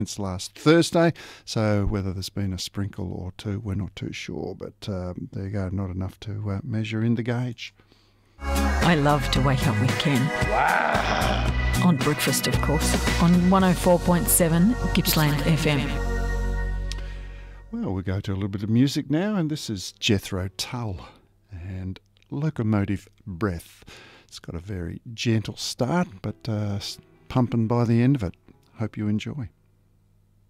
since last Thursday, so whether there's been a sprinkle or two, we're not too sure, but there you go, not enough to measure in the gauge. I love to wake up with Ken. Wow. On breakfast, of course, on 104.7 Gippsland FM. Well, we'll go to a little bit of music now, and this is Jethro Tull and Locomotive Breath. It's got a very gentle start, but pumping by the end of it. Hope you enjoy.